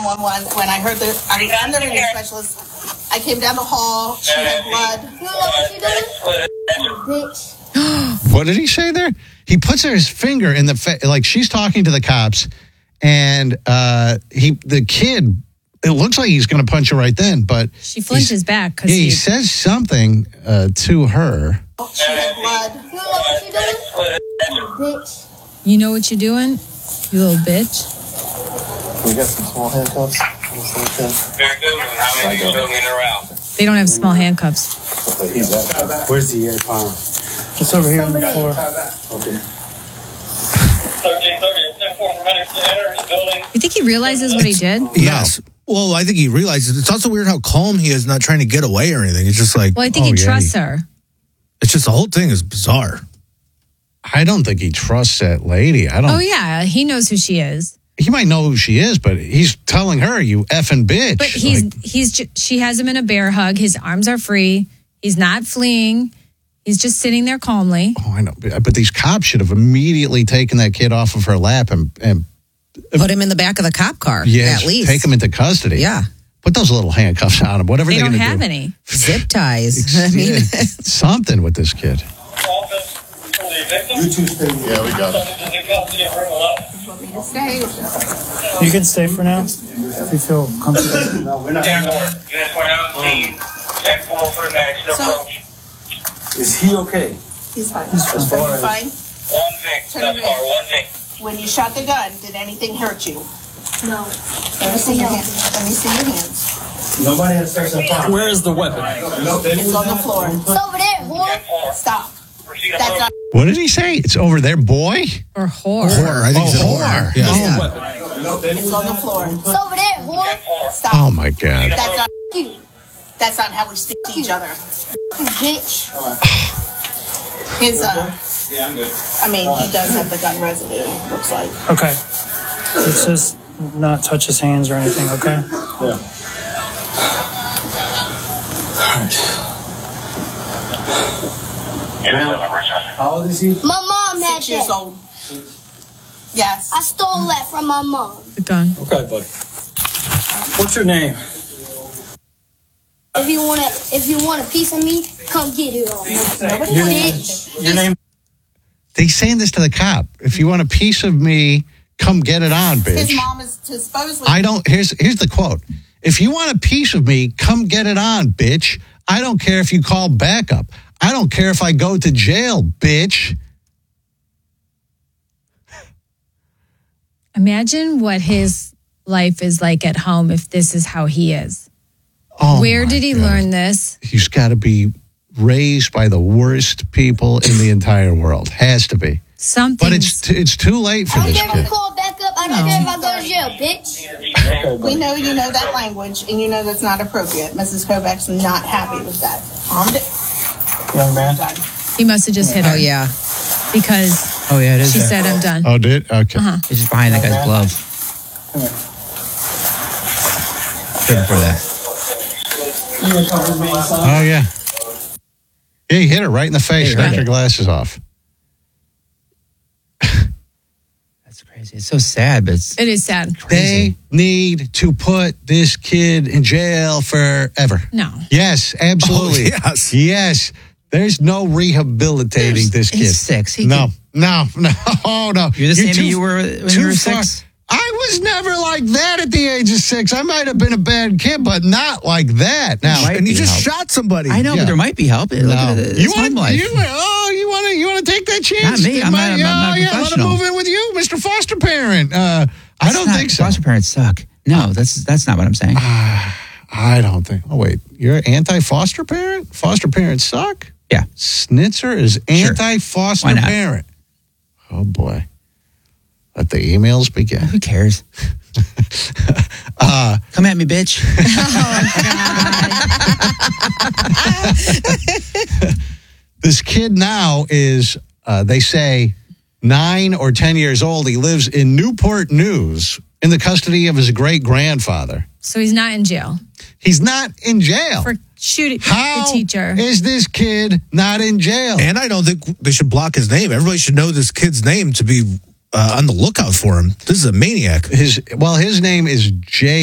911 when I heard I'm the reading specialist. I came down the hall. She had blood. Bitch. What did he say there? He puts his finger in the face, like she's talking to the cops, and the kid. It looks like he's going to punch her right then, but she flinches back because he says something to her. She had blood. Bitch. You know what you're doing, you little bitch. We got some small handcuffs. Very good. How many you in a round? They don't have small handcuffs. Where's the palm? It's over here on the floor. Okay. 1330, You think he realizes what he did? Yes. Well, I think he realizes. It's also weird how calm he is, not trying to get away or anything. It's just like, Well, I think he trusts her. it's just the whole thing is bizarre. I don't think he trusts that lady. I don't. Oh, yeah. He knows who she is. He might know who she is, but he's telling her, "You effing bitch." But she has him in a bear hug. His arms are free. He's not fleeing. He's just sitting there calmly. Oh, I know. But these cops should have immediately taken that kid off of her lap and put him in the back of the cop car. yes, at least take him into custody. Yeah. Put those little handcuffs on him. Whatever They they're don't going to do. have any. Zip ties. I mean, Something with this kid. You two stay. Yeah, we got it. Stay. You can stay for now if you feel comfortable. No, we're not. So, Is he okay? he's fine. He's fine. Are you fine? One Vic. That's our one Vic. When you shot the gun, did anything hurt you? No. Let me see your hands. Let me see your hands. Nobody has sex on fire. Where is the weapon? It's on the floor. It's over there, whore. Stop. That's not. What did he say? It's over there, boy? Or whore. Horror. I think it's a horror. Yeah. It's on the floor. It's over there, whore. Stop. Oh, my God. That's not. You. That's not how we speak to each other. Bitch. His I mean, he does have the gun residue. Looks like. Okay. Let's just not touch his hands or anything, okay? Yeah. How old is he? My mom had 6 years that. old. Yes. I stole that from my mom. The gun. Okay, buddy. What's your name? If you want a piece of me, come get it all. Bitch. Your name? He's saying this to the cop. If you want a piece of me, come get it on, bitch. His mom is supposedly. I don't. Here's the quote. If you want a piece of me, come get it on, bitch. I don't care if you call backup. I don't care if I go to jail, bitch. Imagine what his life is like at home if this is how he is. Oh, Where my did he God. learn this? He's got to be raised by the worst people in the entire world. Has to be. Something. But it's too late for I don't this care if I kid. call back up. I don't care if I go to jail, bitch. We know you know that language, and you know that's not appropriate. Mrs. Kovacs not happy with that. Young man. He must have just hit her. oh yeah. Because Oh, yeah, it is she there. said, I'm done. Oh, did? Okay. It's just behind that guy's glove. Good for that. Oh, yeah. Yeah, he hit her right in the face. Hey, Knocked right. her glasses off. That's crazy. It's so sad, but it's It is sad. They need to put this kid in jail forever. No. Yes, absolutely. Oh, yes. Yes. There's no rehabilitating this kid. he's 6. He No, can- no. You're the same too- you were when too you were far. 6? I was never like that at the age of 6. I might have been a bad kid, but not like that. Now, Might And he be just help. shot somebody. I know, Yeah. but there might be help. Look at it. you It's home want life. you want to take that chance? Not me. I'm not a let him professional. move in with you, Mr. Foster Parent. I don't think so. Foster parents suck. No, that's not what I'm saying. I don't think. Oh wait, you're anti-foster parent? Foster parents suck? Yeah. Snitzer is anti-foster Why not? parent. Oh boy. Let the emails begin. Who cares? Come at me, bitch. This kid now is, they say, 9 or 10 years old. He lives in Newport News in the custody of his great-grandfather. So he's not in jail He's not in jail. for shooting How the teacher. is this kid not in jail? And I don't think they should block his name. Everybody should know this kid's name to be on the lookout for him. This is a maniac. His name is Jay